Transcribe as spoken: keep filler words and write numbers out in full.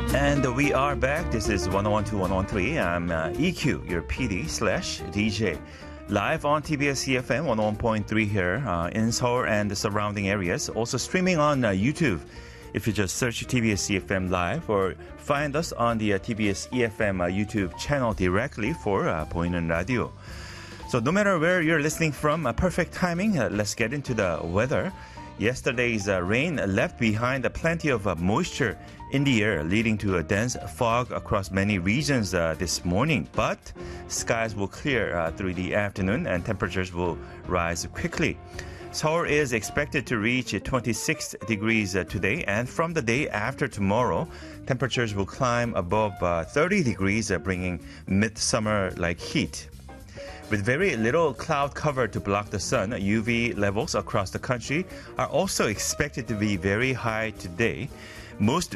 And we are back. This is one oh one to one oh one three. I'm uh, E Q, your P D slash D J. Live on T B S E F M one oh one point three here uh, in Seoul and the surrounding areas. Also streaming on uh, YouTube. If you just search T B S E F M Live or find us on the uh, T B S E F M uh, YouTube channel directly for uh, 보이는 라디오. So no matter where you're listening from, uh, perfect timing. Uh, let's get into the weather. Yesterday's uh, rain left behind uh, plenty of uh, moisture in the air, leading to a dense fog across many regions uh, this morning. But skies will clear uh, through the afternoon and temperatures will rise quickly. Seoul is expected to reach twenty-six degrees uh, today, and from the day after tomorrow, temperatures will climb above uh, thirty degrees, uh, bringing midsummer-like heat. With very little cloud cover to block the sun, U V levels across the country are also expected to be very high today. Most